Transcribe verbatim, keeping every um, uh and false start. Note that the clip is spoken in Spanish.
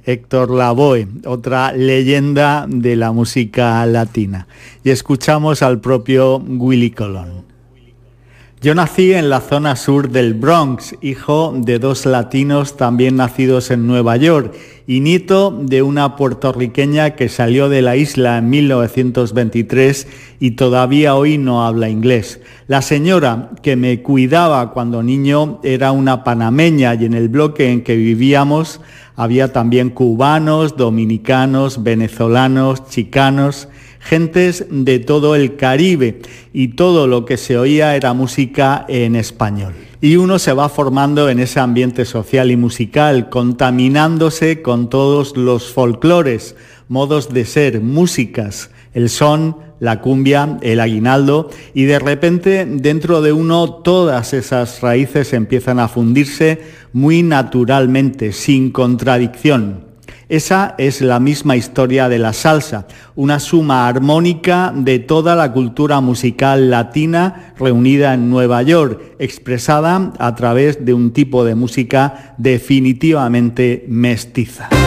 Héctor Lavoe, otra leyenda de la música latina. Y escuchamos al propio Willie Colón. Yo nací en la zona sur del Bronx, hijo de dos latinos también nacidos en Nueva York y nieto de una puertorriqueña que salió de la isla en mil novecientos veintitrés y todavía hoy no habla inglés. La señora que me cuidaba cuando niño era una panameña y en el bloque en que vivíamos había también cubanos, dominicanos, venezolanos, chicanos, gentes de todo el Caribe, y todo lo que se oía era música en español. Y uno se va formando en ese ambiente social y musical, contaminándose con todos los folclores, modos de ser, músicas, el son, la cumbia, el aguinaldo, y de repente dentro de uno todas esas raíces empiezan a fundirse muy naturalmente, sin contradicción. Esa es la misma historia de la salsa, una suma armónica de toda la cultura musical latina reunida en Nueva York, expresada a través de un tipo de música definitivamente mestiza.